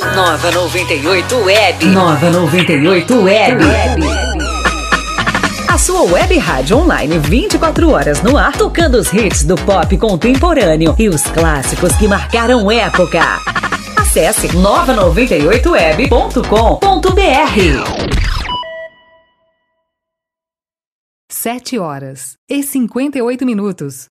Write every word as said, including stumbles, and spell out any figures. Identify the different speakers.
Speaker 1: Nova noventa e oito Web. Nova noventa e oito Web. A sua web rádio online vinte e quatro horas no ar, tocando os hits do pop contemporâneo e os clássicos que marcaram época. Acesse nova noventa e oito web ponto com ponto br.
Speaker 2: Sete horas e cinquenta e oito minutos.